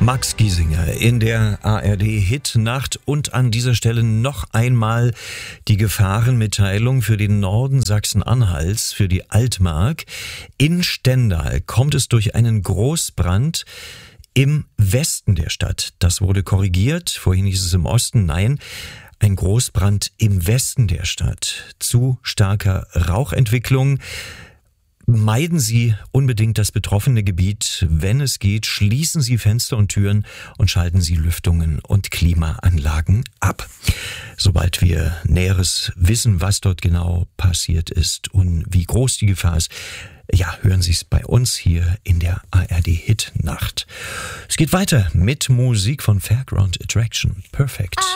Max Giesinger in der ARD-Hit-Nacht und an dieser Stelle noch einmal die Gefahrenmitteilung für den Norden Sachsen-Anhalts, für die Altmark. In Stendal kommt es durch einen Großbrand im Westen der Stadt. Das wurde korrigiert. Vorhin hieß es im Osten. Nein, ein Großbrand im Westen der Stadt. Zu starker Rauchentwicklung. Meiden Sie unbedingt das betroffene Gebiet. Wenn es geht, schließen Sie Fenster und Türen und schalten Sie Lüftungen und Klimaanlagen ab. Sobald wir Näheres wissen, was dort genau passiert ist und wie groß die Gefahr ist, ja, hören Sie es bei uns hier in der ARD-Hit-Nacht. Es geht weiter mit Musik von Fairground Attraction. Perfect.